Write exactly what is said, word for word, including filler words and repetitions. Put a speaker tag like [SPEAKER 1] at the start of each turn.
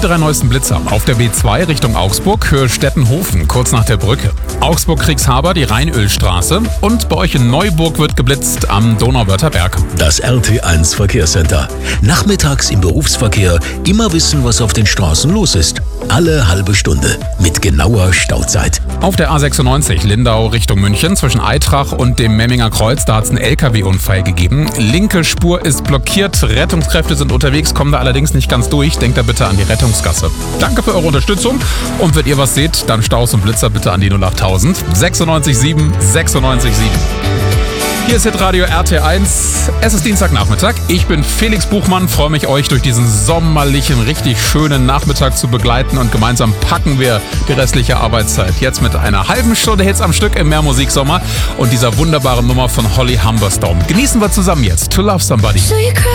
[SPEAKER 1] drei neuesten Blitzer. Auf der B zwei Richtung Augsburg, Höhe Stettenhofen, kurz nach der Brücke. Augsburg-Kriegshaber, die Rheinölstraße. Und bei euch in Neuburg wird geblitzt am Donauwörther Berg.
[SPEAKER 2] Das R T eins Verkehrscenter. Nachmittags im Berufsverkehr immer wissen, was auf den Straßen los ist. Alle halbe Stunde mit genauer Stauzeit.
[SPEAKER 1] Auf der A sechsundneunzig Lindau Richtung München zwischen Eitrach und dem Memminger Kreuz, da hat es einen L K W-Unfall gegeben. Linke Spur ist blockiert, Rettungskräfte sind unterwegs, kommen da allerdings nicht ganz durch. Denkt da bitte an die Rettungsgasse. Danke für eure Unterstützung und wenn ihr was seht, dann Staus und Blitzer bitte an die null achttausend sechsundneunzig sieben sechsundneunzig sieben. Hier ist Hitradio R T eins. Es ist Dienstagnachmittag. Ich bin Felix Buchmann, freue mich, euch durch diesen sommerlichen, richtig schönen Nachmittag zu begleiten und gemeinsam packen wir die restliche Arbeitszeit. Jetzt mit einer halben Stunde Hits am Stück im Mehrmusiksommer und dieser wunderbaren Nummer von Holly Humberstone. Genießen wir zusammen jetzt To Love Somebody.